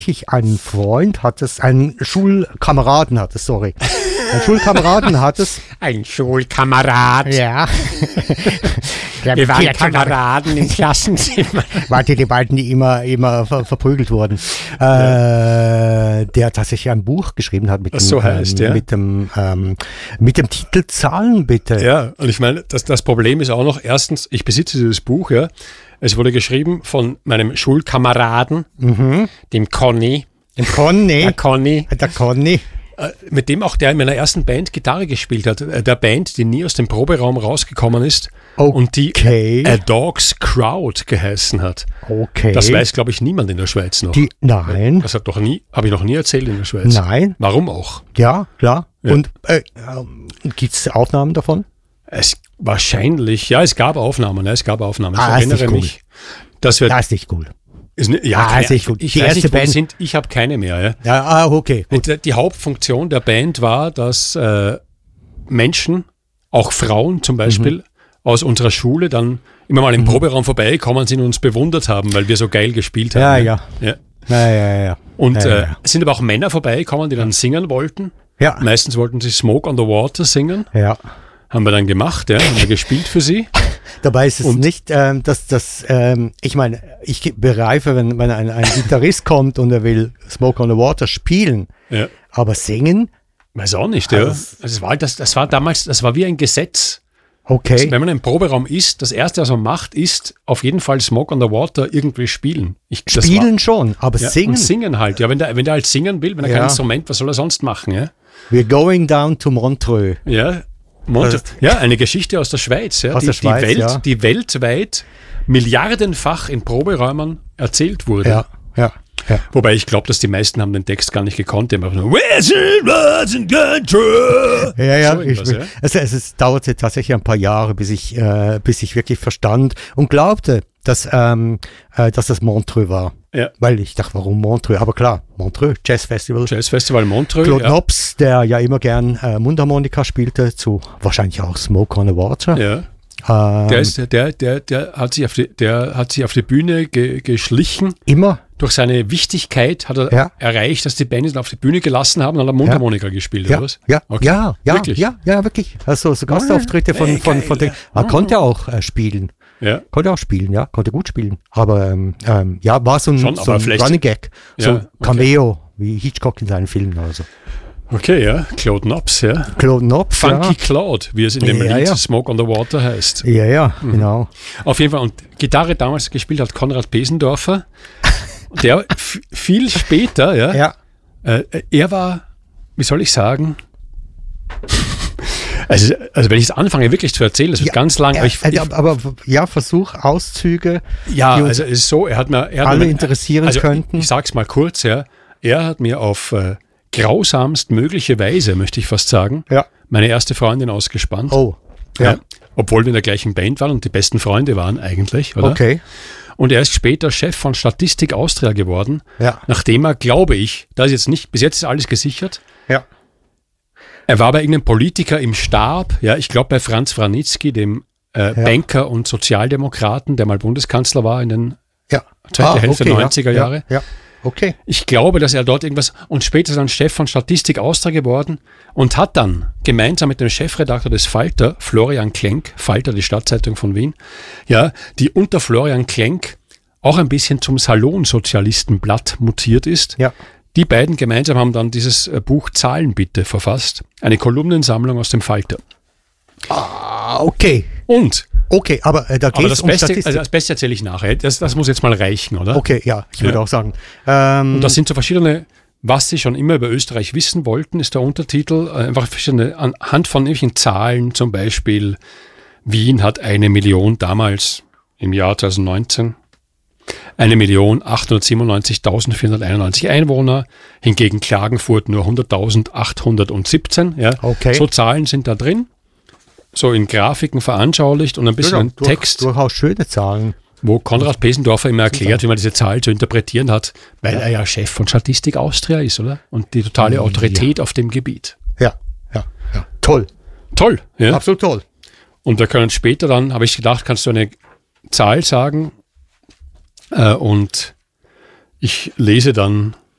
Ein Freund hat es, einen Schulkameraden hat es, sorry. Ein Schulkameraden hat es. Ein Schulkamerad. Ja. Wir waren ja Kameraden im Klassenzimmer. Warte, die beiden, die immer verprügelt wurden. Der tatsächlich ein Buch geschrieben hat mit dem Titel Zahlen bitte. Ja, und ich meine, das Problem ist auch noch, erstens, ich besitze dieses Buch, ja. Es wurde geschrieben von meinem Schulkameraden, dem Conny. Dem Conny? Der Conny. Der Conny. Mit dem auch der in meiner ersten Band Gitarre gespielt hat. Der Band, die nie aus dem Proberaum rausgekommen ist. Okay. Und die A Dog's Crowd geheißen hat. Okay. Das weiß, glaube ich, niemand in der Schweiz noch. Nein. Das habe ich noch nie erzählt in der Schweiz. Nein. Warum auch? Ja, klar. Ja. Und gibt es Aufnahmen davon? Wahrscheinlich, ja, es gab Aufnahmen. Ich erinnere mich. Das ist nicht cool. Ist nicht gut. Ich weiß nicht, wo die sind. Ich habe keine mehr. Ja. Ja, okay. Gut. Die Hauptfunktion der Band war, dass Menschen, auch Frauen zum Beispiel, aus unserer Schule dann immer mal im Proberaum vorbeigekommen sind und uns bewundert haben, weil wir so geil gespielt haben. Ja. Und es sind aber auch Männer vorbeigekommen, die dann singen wollten. Ja. Meistens wollten sie Smoke on the Water singen. Ja. Haben wir dann gemacht, haben wir gespielt für sie. Dabei ist es nicht, ich meine, ich begreife, wenn ein Gitarrist kommt und er will Smoke on the Water spielen, aber singen? Weiß auch nicht, ja. Das war wie ein Gesetz. Okay. Also, wenn man im Proberaum ist, das Erste, was man macht, ist auf jeden Fall Smoke on the Water irgendwie spielen. Schon, aber singen? Und singen halt, ja. Wenn der halt singen will, wenn er kein Instrument, was soll er sonst machen, ja? We're going down to Montreux. Ja. Eine Geschichte aus der Schweiz, ja, die weltweit milliardenfach in Proberäumen erzählt wurde. Ja. Wobei ich glaube, dass die meisten haben den Text gar nicht gekonnt. Die haben einfach nur Es dauerte tatsächlich ein paar Jahre, bis ich wirklich verstand und glaubte, dass das Montreux war. Ja. Weil ich dachte, warum Montreux? Aber klar, Montreux, Jazzfestival Montreux. Claude Nobs, der ja immer gern Mundharmonika spielte, zu wahrscheinlich auch Smoke on the Water. Ja. Der hat sich auf die Bühne geschlichen. Immer. Durch seine Wichtigkeit hat er erreicht, dass die Bands ihn auf die Bühne gelassen haben und dann Mundharmonika gespielt, oder was? Ja, okay. Wirklich? Ja, wirklich. Also so Gastauftritte von den, er konnte auch spielen. Ja. Konnte auch spielen, ja, konnte gut spielen. Aber war so ein Running Gag. So Cameo, wie Hitchcock in seinen Filmen oder so. Okay, ja, Claude Nobs, ja. Claude Nobs, Funky Claude, wie es in dem Lied Smoke on the Water heißt. Ja, genau. Auf jeden Fall, und Gitarre damals gespielt hat Konrad Pesendorfer. Der viel später, er war, wie soll ich sagen, also wenn ich es anfange wirklich zu erzählen, das wird ganz lang. Aber versuch Auszüge. Ja, also es ist so, er hat mir interessieren könnten. Ich sag's mal kurz, er hat mir auf grausamst mögliche Weise, möchte ich fast sagen, meine erste Freundin ausgespannt. Oh, ja. Obwohl wir in der gleichen Band waren und die besten Freunde waren eigentlich, oder? Okay. Und er ist später Chef von Statistik Austria geworden, nachdem er, glaube ich, bis jetzt ist alles gesichert. Ja. Er war bei irgendeinem Politiker im Stab, ich glaube bei Franz Vranitzky, dem Banker und Sozialdemokraten, der mal Bundeskanzler war in den zweiten Hälfte der 90er Jahre. Ja. Okay. Ich glaube, dass er dort irgendwas, und später ist er dann Chef von Statistik Austria geworden und hat dann gemeinsam mit dem Chefredakteur des Falter, Florian Klenk, Falter, die Stadtzeitung von Wien, die unter Florian Klenk auch ein bisschen zum Salonsozialistenblatt mutiert ist. Ja. Die beiden gemeinsam haben dann dieses Buch Zahlen bitte verfasst, eine Kolumnensammlung aus dem Falter. Okay. Okay, aber da geht es um Statistik. Also das Beste erzähle ich nachher. Das muss jetzt mal reichen, oder? Okay, ja, ich würde auch sagen. Und das sind so verschiedene, was Sie schon immer über Österreich wissen wollten, ist der Untertitel. Einfach verschiedene, anhand von irgendwelchen Zahlen, zum Beispiel Wien hat 1 Million damals im Jahr 2019, 1.897.491 Einwohner, hingegen Klagenfurt nur 100.817. Ja. Okay. So Zahlen sind da drin. So in Grafiken veranschaulicht und ein bisschen Text. Durchaus schöne Zahlen. Wo Konrad Pesendorfer immer erklärt, wie man diese Zahl zu interpretieren hat, weil er ja Chef von Statistik Austria ist, oder? Und die totale Autorität auf dem Gebiet. Ja. Toll. Toll, ja. Absolut toll. Und wir können später dann, habe ich gedacht, kannst du eine Zahl sagen und ich lese dann